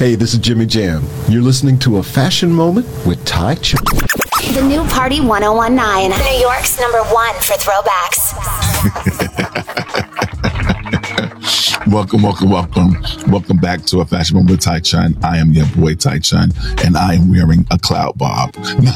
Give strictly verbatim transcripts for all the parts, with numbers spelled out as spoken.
Hey, this is Jimmy Jam. You're listening to A Fashion Moment with Ty Chun. The new Party ten nineteen, New York's number one for throwbacks. Welcome, welcome, welcome. Welcome back to A Fashion Moment with Ty Chun. I am your boy Ty Chun, and I am wearing a cloud bob.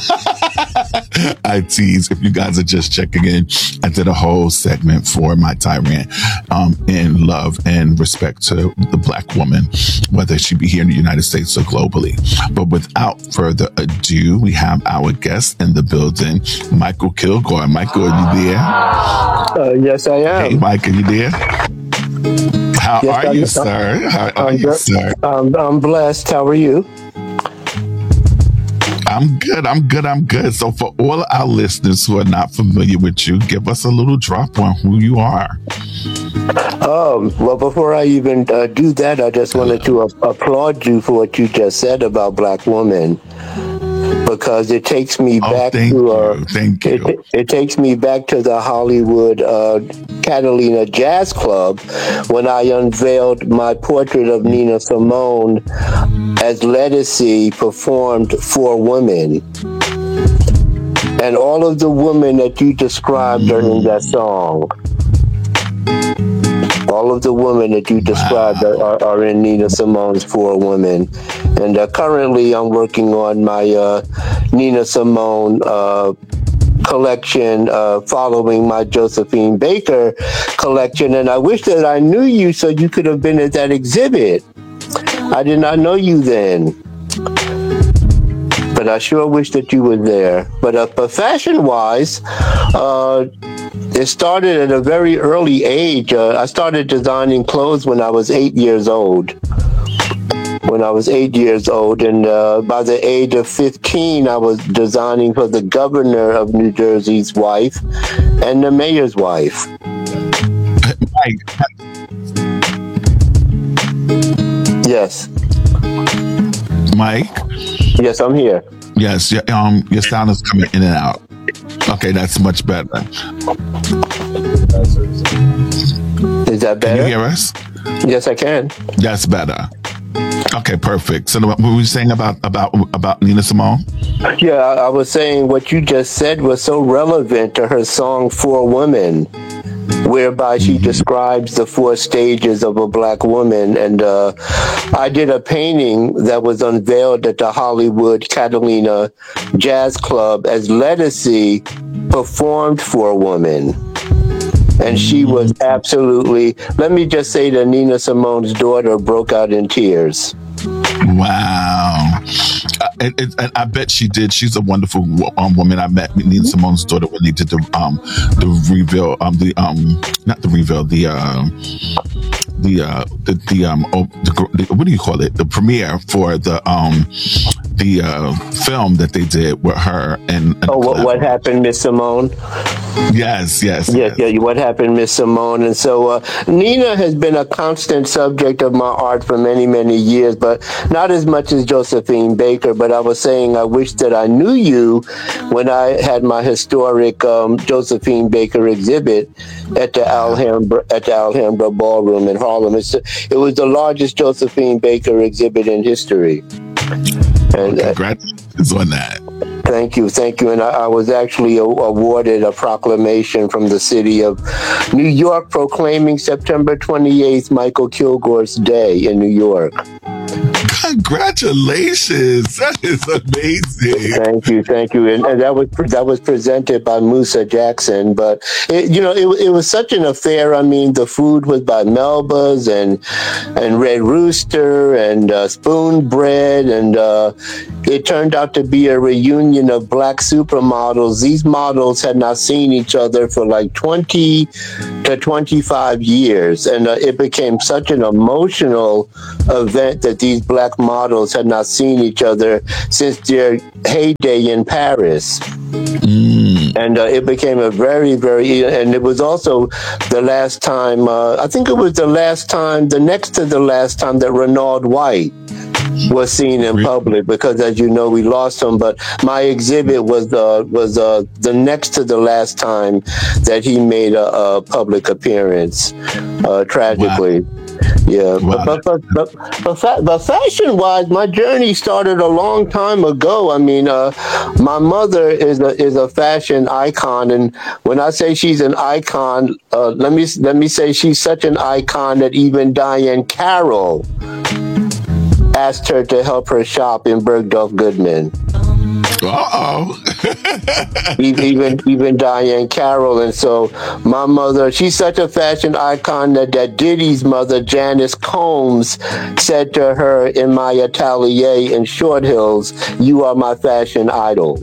I tease. If you guys are just checking in, I did a whole segment for my Tyrant um, in love and respect to the Black woman, whether she be here in the United States or globally. But without further ado, we have our guest in the building, Michael Kilgore. Michael, are you there? Uh, yes, I am. Hey, Mike, are you there? How yes, are I'm, you, sir? How are I'm, you, sir? I'm, I'm blessed. How are you? I'm good. I'm good. I'm good. So for all our listeners who are not familiar with you, give us a little drop on who you are. Um, well, before I even uh, do that, I just wanted to uh, applaud you for what you just said about Black women. Because it takes me oh, back thank to uh, you. Thank you. It, it takes me back to the Hollywood uh, Catalina Jazz Club when I unveiled my portrait of Nina Simone as Lettucey performed for women, and all of the women that you described are in that song. All of the women that you described wow. are, are in Nina Simone's For Women. And uh, currently I'm working on my uh, Nina Simone uh, collection uh, following my Josephine Baker collection. And I wish that I knew you so you could have been at that exhibit. I did not know you then. But I sure wish that you were there. But, uh, but fashion-wise, uh, it started at a very early age. Uh, I started designing clothes when I was eight years old. When I was eight years old, and uh, by the age of fifteen, I was designing for the governor of New Jersey's wife and the mayor's wife. Mike. Yes. Mike? Yes, I'm here. Yes, your, um, your sound is coming in and out. Okay, that's much better. Is that better? Can you hear us? Yes, I can. That's better. Okay, perfect. So what were you saying about, about, about Nina Simone? Yeah, I, I was saying what you just said was so relevant to her song For Women, whereby she mm-hmm. describes the four stages of a Black woman. And uh, I did a painting that was unveiled at the Hollywood Catalina Jazz Club as Lettucey performed For Women. And she was absolutely, let me just say that Nina Simone's daughter broke out in tears. Wow. Uh, and, and, and I bet she did. She's a wonderful um, woman. I met Nina Simone's daughter when they did the um the reveal, um the um not the reveal, the um the uh the, the um oh, the, the, what do you call it? The premiere for the um the uh, film that they did with her and, and oh what, what happened, Miss Simone? Yes, yes, yes, yes. Yeah. What happened, Miss Simone? And so uh, Nina has been a constant subject of my art for many, many years, but not as much as Josephine Baker. But I was saying I wish that I knew you when I had my historic um, Josephine Baker exhibit at the Alhambra at the Alhambra Ballroom in Harlem. It's, it was the largest Josephine Baker exhibit in history. And, well, congratulations on that. Thank you, thank you. And I, I was actually a, awarded a proclamation from the city of New York proclaiming September twenty-eighth, Michael Kilgore's Day in New York. Congratulations! That is amazing. Thank you, thank you. And, and that was that was presented by Musa Jackson. But it, you know, it, it was such an affair. I mean, the food was by Melba's and and Red Rooster and uh, Spoon Bread, and uh, it turned out to be a reunion of Black supermodels. These models had not seen each other for like twenty to twenty-five years, and uh, it became such an emotional event that these Black models had not seen each other since their heyday in Paris. Mm. And uh, it became a very, very, and it was also the last time, uh, I think it was the last time, the next to the last time that Renaud White was seen in public, because as you know, we lost him. But my exhibit was uh, was uh, the next to the last time that he made a, a public appearance, uh, tragically. Wow. Yeah, Wow. but but but but, but, fa- but fashion wise, my journey started a long time ago. I mean, uh, my mother is a is a fashion icon, and when I say she's an icon, uh, let me let me say she's such an icon that even Diane Carroll asked her to help her shop in Bergdorf Goodman. Uh-oh. E- even even Diane Carroll. And so my mother, she's such a fashion icon that, that Diddy's mother, Janice Combs, said to her in my atelier in Short Hills, "You are my fashion idol."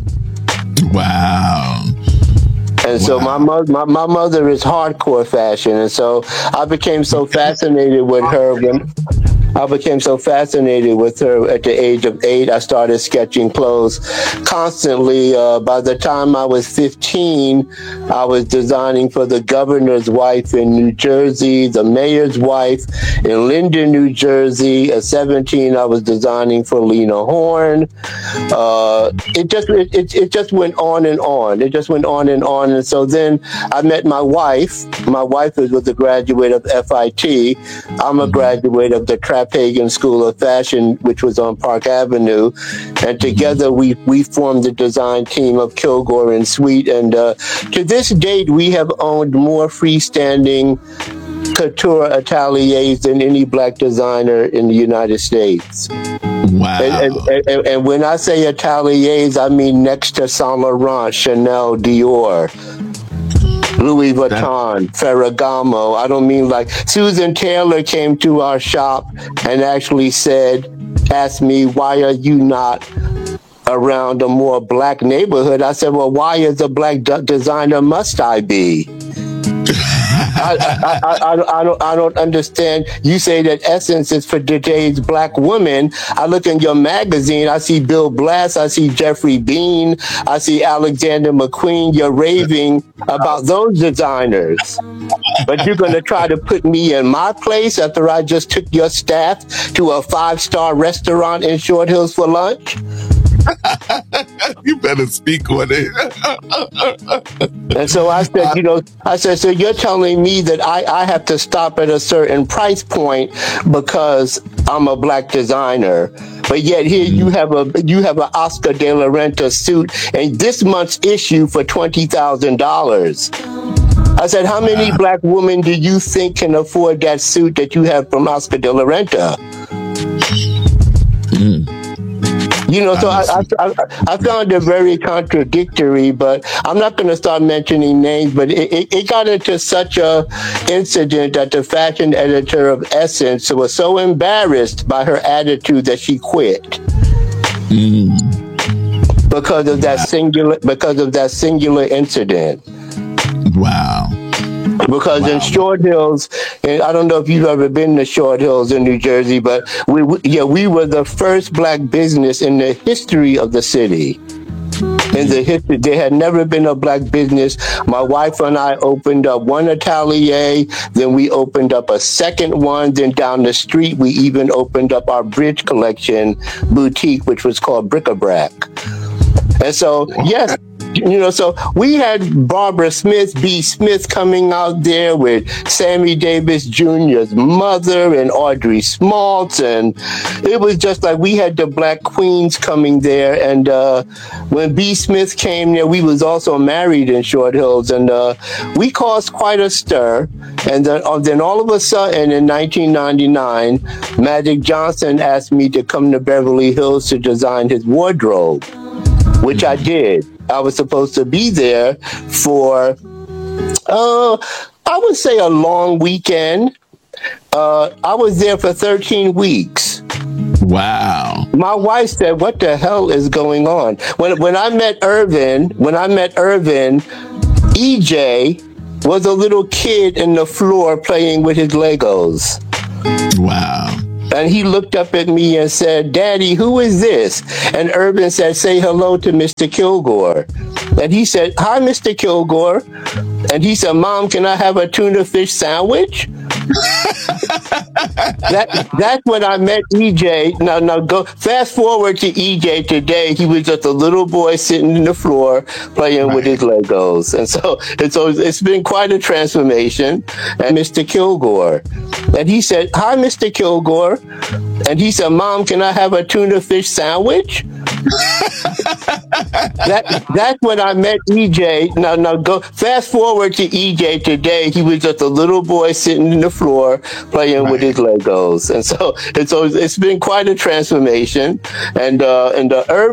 Wow. And so Wow. my mother, my, my mother is hardcore fashion, and so I became so fascinated with her when I became so fascinated with her at the age of eight. I started sketching clothes constantly. Uh, by the time I was fifteen, I was designing for the governor's wife in New Jersey, the mayor's wife in Linden, New Jersey. At seventeen, I was designing for Lena Horne. Uh, it just it, it, it just went on and on. It just went on and on. And so then I met my wife. My wife was, was a graduate of F I T. I'm a graduate of the Trapegan School of Fashion, which was on Park Avenue. And together we, we formed the design team of Kilgore and Sweet. And uh, to this date, we have owned more freestanding couture ateliers than any black designer in the United States. Wow. And, and, and, and when I say ateliers, I mean next to Saint Laurent, Chanel, Dior, Louis Vuitton, Ferragamo. I don't mean like Susan Taylor came to our shop and actually said, asked me, "Why are you not around a more black neighborhood?" I said, "Well, why as a black d- designer must I be?" I, I, I, I, I, don't, I don't understand. You say that Essence is for today's black women. I look in your magazine, I see Bill Blass, I see Jeffrey Bean, I see Alexander McQueen. You're raving about those designers. But you're going to try to put me in my place after I just took your staff to a five-star restaurant in Short Hills for lunch? You better speak on it. And so I said, you know, I said, so you're telling me that I, I have to stop at a certain price point because I'm a black designer. But yet here you have a you have an Oscar de la Renta suit and this month's issue for twenty thousand dollars. I said, how many black women do you think can afford that suit that you have from Oscar de la Renta? Mm. You know, so I, I, I, I found it very contradictory, but I'm not going to start mentioning names, but it, it, it got into such a incident that the fashion editor of Essence was so embarrassed by her attitude that she quit. Mm. Because of that singular, because of that singular incident. Wow. Because Wow. in Short Hills, and I don't know if you've ever been to Short Hills in New Jersey, but we, we yeah we were the first black business in the history of the city. In the history, there had never been a black business. My wife and I opened up one atelier, then we opened up a second one. Then down the street, we even opened up our bridge collection boutique, which was called Bric-a-Brac. And so, yes. You know, so we had Barbara Smith, B. Smith coming out there with Sammy Davis Junior's mother and Audrey Smaltz. And it was just like we had the black queens coming there. And uh, when B. Smith came there, we was also married in Short Hills. And uh, we caused quite a stir. And then, uh, then all of a sudden in nineteen ninety-nine, Magic Johnson asked me to come to Beverly Hills to design his wardrobe, which I did. I was supposed to be there for, uh, I would say a long weekend. Uh, I was there for thirteen weeks. Wow. My wife said, "What the hell is going on?" When when I met Irvin, when I met Irvin, E J was a little kid in the floor playing with his Legos. Wow. And he looked up at me and said, "Daddy, who is this?" And Urban said, "Say hello to Mister Kilgore." And he said, "Hi, Mister Kilgore." And he said, "Mom, can I have a tuna fish sandwich?" that that's when I met E J. Now, now go fast forward to E J today. He was just a little boy sitting in the floor playing Right. with his Legos, and so it's always, it's been quite a transformation. And Mister Kilgore, and he said, "Hi, Mister Kilgore," and he said, "Mom, can I have a tuna fish sandwich?" that that's when I met E J. Now, now go fast forward to E J today. He was just a little boy sitting in the floor playing with his Legos, and so it's always, it's been quite a transformation. And uh, and the urban